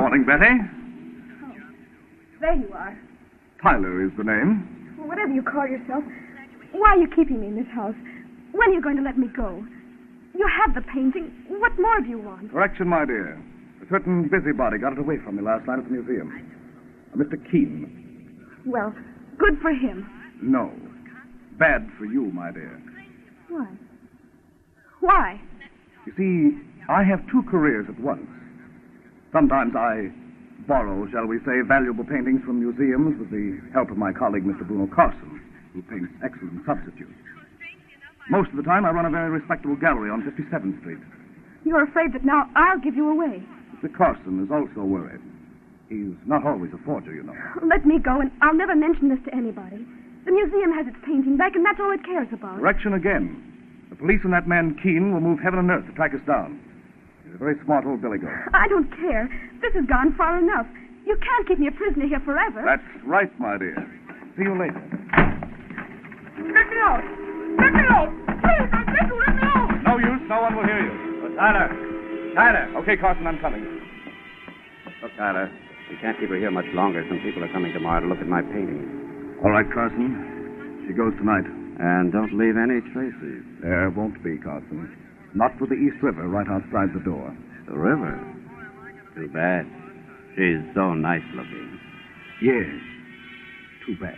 Morning, Betty. Oh, there you are. Tyler is the name. Well, whatever you call yourself, why are you keeping me in this house? When are you going to let me go? You have the painting. What more do you want? Correction, my dear. A certain busybody got it away from me last night at the museum. Mr. Keene. Well, good for him. No. Bad for you, my dear. Why? Why? You see, I have two careers at once. Sometimes I borrow, shall we say, valuable paintings from museums with the help of my colleague, Mr. Bruno Carson, who paints excellent substitutes. Most of the time, I run a very respectable gallery on 57th Street. You're afraid that now I'll give you away. Mr. Carson is also worried. He's not always a forger, you know. Let me go, and I'll never mention this to anybody. The museum has its painting back, and that's all it cares about. Correction again. The police and that man Keene will move heaven and earth to track us down. He's a very smart old billygoat. I don't care. This has gone far enough. You can't keep me a prisoner here forever. That's right, my dear. See you later. Let me out! Let me out! Please, I beg you, let me out! No use. No one will hear you. Oh, Tyler! Tyler! Okay, Carson, I'm coming. Look, Tyler, we can't keep her here much longer. Some people are coming tomorrow to look at my painting. All right, Carson. She goes tonight. And don't leave any traces. There won't be, Carson. Not with the East River right outside the door. The river? Too bad. She's so nice looking. Yes. Too bad.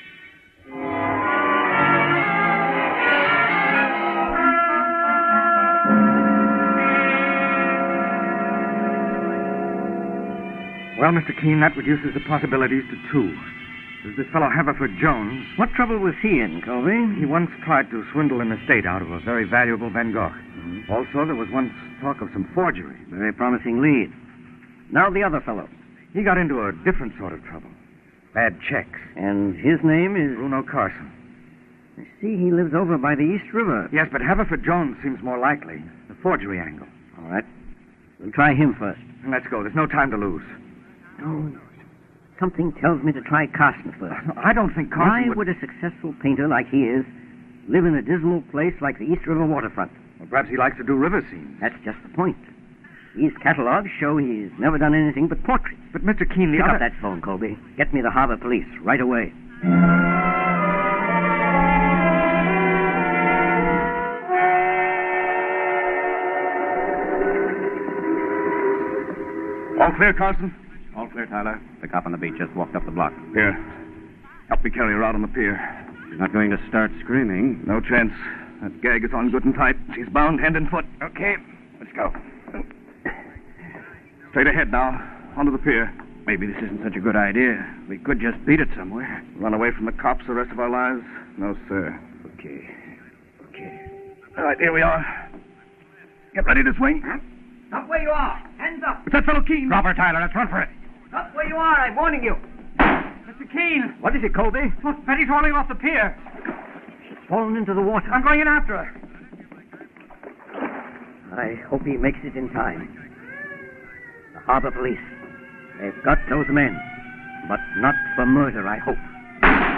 Well, Mr. Keene, that reduces the possibilities to two. There's this fellow Haverford Jones. What trouble was he in, Colby? He once tried to swindle an estate out of a very valuable Van Gogh. Mm-hmm. Also, there was once talk of some forgery. Very promising lead. Now the other fellow. He got into a different sort of trouble. Bad checks. And his name is? Bruno Carson. I see he lives over by the East River. Yes, but Haverford Jones seems more likely. The forgery angle. All right. We'll try him first. Let's go. There's no time to lose. Oh, something tells me to try Carson first. I don't think Carson Why would a successful painter like he is live in a dismal place like the East River waterfront? Well, perhaps he likes to do river scenes. That's just the point. These catalogs show he's never done anything but portraits. But, Mr. Keene, Shut up that phone, Colby. Get me the harbor police right away. All clear, Carson? All clear, Tyler. The cop on the beach just walked up the block. Here. Help me carry her out on the pier. She's not going to start screaming. No chance. That gag is on good and tight. She's bound hand and foot. Okay, let's go. Straight ahead now. Onto the pier. Maybe this isn't such a good idea. We could just beat it somewhere. Run away from the cops the rest of our lives? No, sir. Okay. All right, here we are. Get ready to swing. Stop where you are. Hands up. It's that fellow Keene. Drop her, Tyler. Let's run for it. Stop where you are. I'm warning you. Mr. Keene. What is it, Colby? Oh, Betty's falling off the pier. She's fallen into the water. I'm going in after her. I hope he makes it in time. The harbor police. They've got those men. But not for murder, I hope.